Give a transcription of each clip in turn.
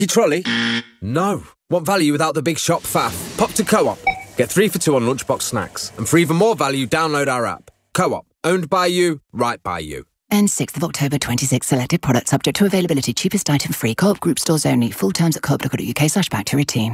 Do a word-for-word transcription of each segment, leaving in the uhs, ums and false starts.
Your trolley? No. Want value without the big shop faff? Pop to Co-op. Get three for two on lunchbox snacks. And for even more value, download our app. Co-op. Owned by you, right by you. And sixth of October twenty-six. Selected products subject to availability. Cheapest item free. Co-op group stores only. Full terms at co-op dot co dot uk slash back to routine.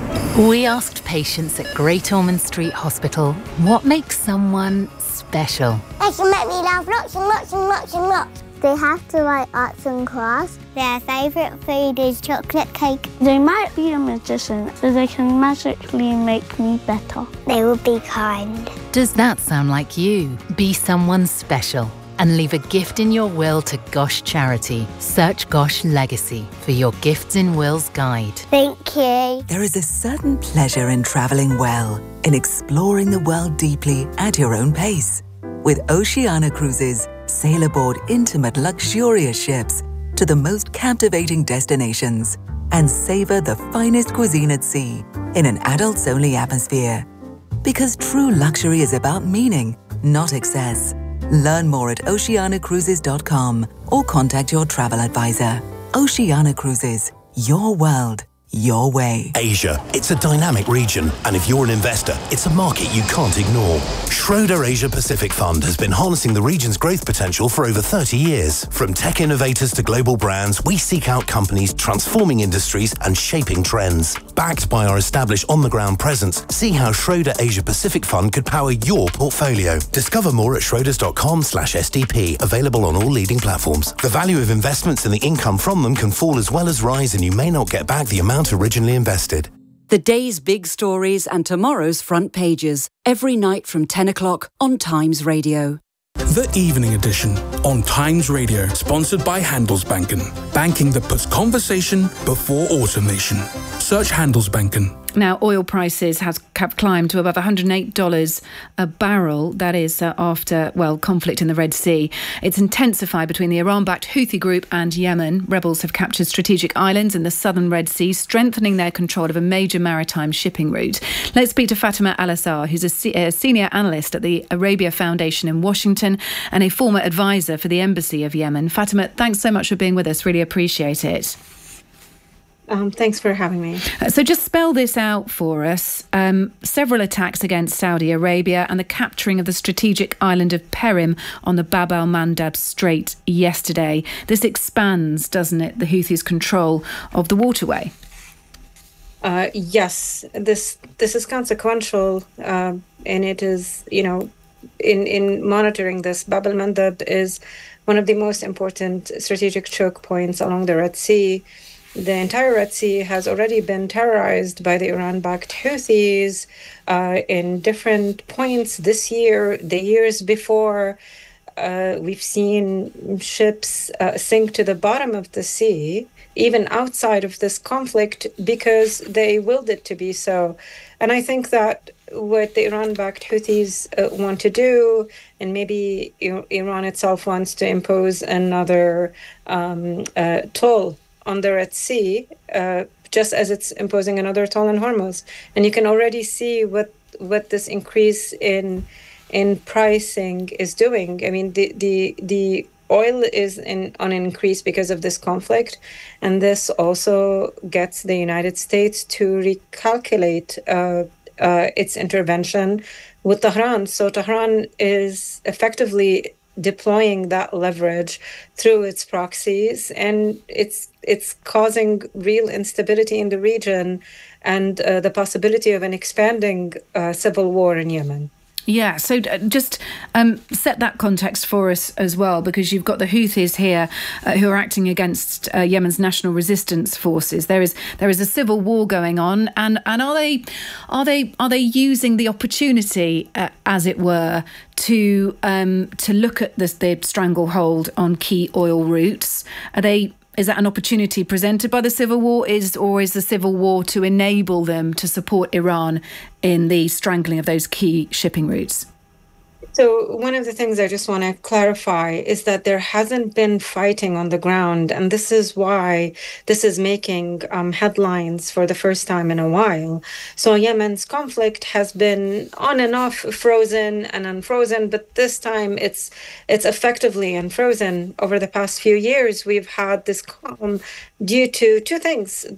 We asked patients at Great Ormond Street Hospital what makes someone special. They can make me laugh lots and lots and lots and lots. They have to write arts and crafts. Their favourite food is chocolate cake. They might be a magician, so they can magically make me better. They will be kind. Does that sound like you? Be someone special and leave a gift in your will to Gosh Charity. Search Gosh Legacy for your Gifts in Wills guide. Thank you. There is a certain pleasure in travelling well, in exploring the world deeply at your own pace. With Oceania Cruises, sail aboard intimate, luxurious ships to the most captivating destinations and savour the finest cuisine at sea in an adults-only atmosphere. Because true luxury is about meaning, not excess. Learn more at oceania cruises dot com or contact your travel advisor. Oceania Cruises, your world, your way. Asia, it's a dynamic region, and if you're an investor, it's a market you can't ignore. Schroeder Asia Pacific Fund has been harnessing the region's growth potential for over thirty years. From tech innovators to global brands, we seek out companies transforming industries and shaping trends. Backed by our established on-the-ground presence, see how Schroeder Asia Pacific Fund could power your portfolio. Discover more at schroders.com slash SDP, available on all leading platforms. The value of investments and the income from them can fall as well as rise, and you may not get back the amount originally invested. The day's big stories and tomorrow's front pages, every night from ten o'clock on Times Radio. The Evening Edition on Times Radio, sponsored by Handelsbanken. Banking that puts conversation before automation. Search Handelsbanken. Now, oil prices has, have climbed to above one hundred eight dollars a barrel. That is uh, after, well, conflict in the Red Sea. It's intensified between the Iran-backed Houthi group and Yemen. Rebels have captured strategic islands in the southern Red Sea, strengthening their control of a major maritime shipping route. Let's speak to Fatima Al-Assar, who's a, se- a senior analyst at the Arabia Foundation in Washington and a former advisor for the Embassy of Yemen. Fatima, thanks so much for being with us. Really appreciate it. Um, thanks for having me. Uh, so just spell this out for us. Um, several attacks against Saudi Arabia and the capturing of the strategic island of Perim on the Bab al-Mandab Strait yesterday. This expands, doesn't it, the Houthis' control of the waterway? Uh, yes, this this is consequential, uh, and it is, you know, in, in monitoring this, Bab al-Mandab is one of the most important strategic choke points along the Red Sea. The entire Red Sea has already been terrorized by the Iran-backed Houthis uh, in different points this year, the years before. Uh, we've seen ships uh, sink to the bottom of the sea, even outside of this conflict, because they willed it to be so. And I think that what the Iran-backed Houthis uh, want to do, and maybe Iran itself wants to impose another um, uh, toll on the Red Sea, uh, just as it's imposing another toll on Hormuz. And you can already see what what this increase in in pricing is doing. I mean, the the, the oil is in, on an increase because of this conflict, and this also gets the United States to recalculate uh, uh, its intervention with Tehran. So Tehran is effectively deploying that leverage through its proxies, and it's it's causing real instability in the region and uh, the possibility of an expanding uh, civil war in Yemen. Yeah, so just um, set that context for us as well, because you've got the Houthis here uh, who are acting against uh, Yemen's national resistance forces. There is there is a civil war going on, and, and are they are they are they using the opportunity, uh, as it were, to um, to look at this, the stranglehold on key oil routes? Are they? Is that an opportunity presented by the civil war, is or is the civil war to enable them to support Iran in the strangling of those key shipping routes? So one of the things I just want to clarify is that there hasn't been fighting on the ground, and this is why this is making um, headlines for the first time in a while. So Yemen's conflict has been on and off, frozen and unfrozen, but this time it's it's effectively unfrozen. Over the past few years, we've had this calm due to two things.